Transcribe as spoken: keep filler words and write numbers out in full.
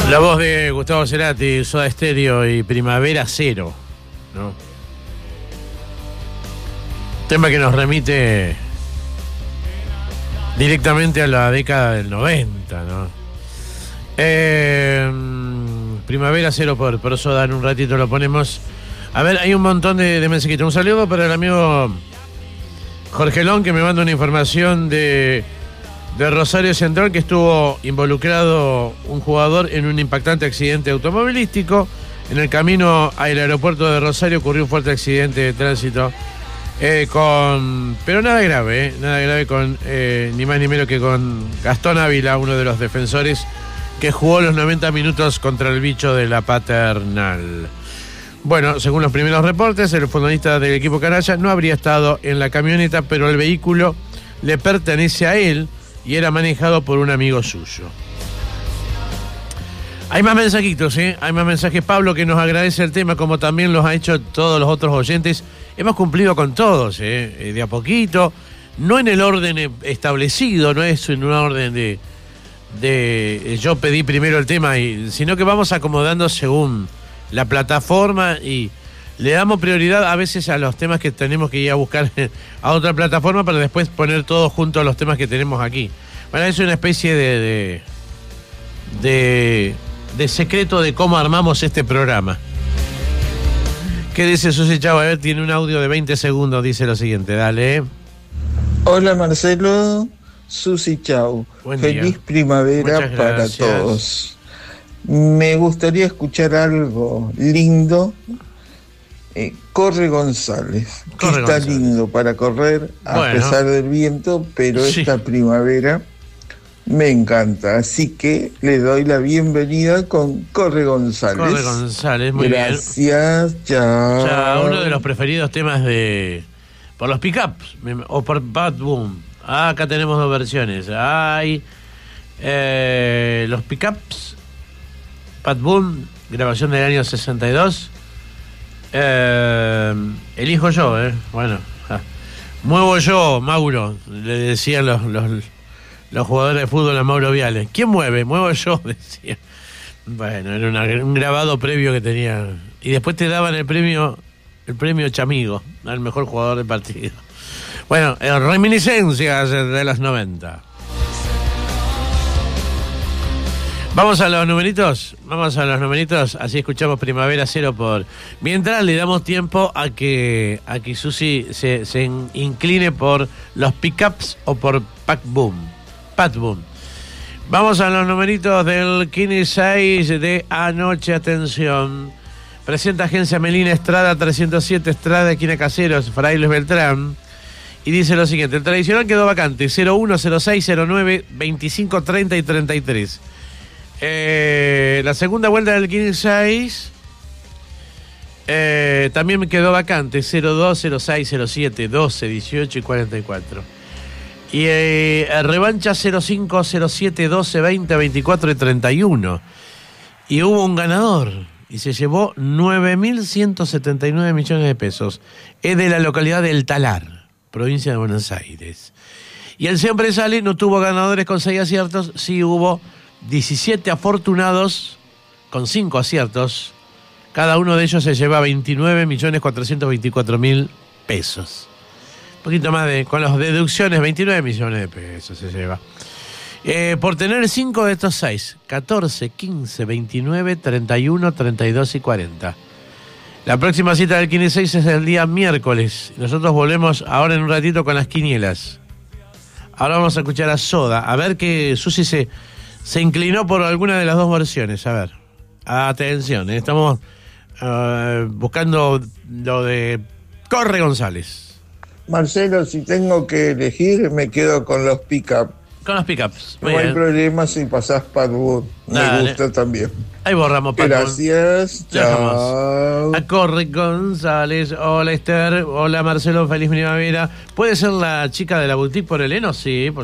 La voz de Gustavo Cerati, Soda Stereo y Primavera Cero, ¿no? Tema que nos remite directamente a la década del noventa, ¿no? Eh, Primavera Cero por, por Soda, en un ratito lo ponemos. A ver, hay un montón de, de mensajitos. Un saludo para el amigo Jorge Lón, que me manda una información de... de Rosario Central, que estuvo involucrado un jugador en un impactante accidente automovilístico. En el camino al aeropuerto de Rosario ocurrió un fuerte accidente de tránsito, eh, con pero nada grave, eh, nada grave con eh, ni más ni menos que con Gastón Ávila, uno de los defensores que jugó los noventa minutos contra el bicho de la Paternal. Bueno, según los primeros reportes, el futbolista del equipo canalla no habría estado en la camioneta, pero el vehículo le pertenece a él y era manejado por un amigo suyo. Hay más mensajitos, ¿eh? Hay más mensajes. Pablo, que nos agradece el tema, como también los ha hecho todos los otros oyentes. Hemos cumplido con todos, ¿eh? De a poquito, no en el orden establecido, no es en un orden de, de yo pedí primero el tema, y, sino que vamos acomodando según la plataforma y le damos prioridad a veces a los temas que tenemos que ir a buscar a otra plataforma para después poner todos juntos los temas que tenemos aquí. Bueno, es una especie de de, de de secreto de cómo armamos este programa. ¿Qué dice Susi Chau? A ver, tiene un audio de veinte segundos, dice lo siguiente, dale. Hola Marcelo, Susi Chau. Feliz primavera para todos. Me gustaría escuchar algo lindo. Eh, corre González, que corre está González. Lindo para correr a bueno. pesar del viento, pero sí. Esta primavera me encanta, así que le doy la bienvenida con Corre González. Corre González, muy Gracias, bien. Gracias, chao. Ya, uno de los preferidos temas de... por los pickups, o por Pat Boom. Ah, acá tenemos dos versiones. Hay eh, los pickups, Pat Boom, grabación del año sesenta y dos. Eh, elijo yo, eh. Bueno, ja. Muevo yo, Mauro, le decían los, los, los jugadores de fútbol a Mauro Viale. ¿Quién mueve? Muevo yo, decía. Bueno, era una, un grabado previo que tenía. Y después te daban el premio, el premio Chamigo, al mejor jugador del partido. Bueno, eh, reminiscencias de los noventa. Vamos a los numeritos, vamos a los numeritos, así escuchamos Primavera Cero por... Mientras le damos tiempo a que a que Susi se, se incline por los pickups o por Pat Boom. Pat Boom. Vamos a los numeritos del quince seis de anoche, atención. Presenta Agencia Melina Estrada trescientos siete, Estrada, esquina Caseros, Frailes Beltrán. Y dice lo siguiente, el tradicional quedó vacante, cero uno, cero seis, cero nueve, veinticinco, treinta y treinta y tres. Eh, la segunda vuelta del quince seis eh, también me quedó vacante, cero dos, cero seis, cero siete, doce, dieciocho y cuarenta y cuatro. Y eh, revancha cero cinco, cero siete, doce, veinte, veinticuatro y treinta y uno. Y hubo un ganador y se llevó nueve mil ciento setenta y nueve millones de pesos. Es de la localidad del Talar, provincia de Buenos Aires. Y el siempre sale, no tuvo ganadores con seis aciertos, sí hubo diecisiete afortunados con cinco aciertos. Cada uno de ellos se lleva veintinueve millones cuatrocientos veinticuatro mil pesos. Un poquito más de, con las deducciones, veintinueve millones de pesos se lleva. Eh, por tener cinco de estos seis, catorce, quince, veintinueve, treinta y uno, treinta y dos y cuarenta. La próxima cita del quince seis es el día miércoles. Nosotros volvemos ahora en un ratito con las quinielas. Ahora vamos a escuchar a Soda, a ver que Susi se... se inclinó por alguna de las dos versiones. A ver, atención, ¿eh? Estamos uh, buscando lo de Corre González. Marcelo, si tengo que elegir, me quedo con los pick-up. Con los pickups. No hay problema si pasás Pat Boom. Me Dale. gusta también. Ahí borramos Pat Boom. Gracias. Chao. A Corre González. Hola Esther. Hola Marcelo. Feliz primavera. ¿Puede ser la chica de la boutique por Eleno? Sí, por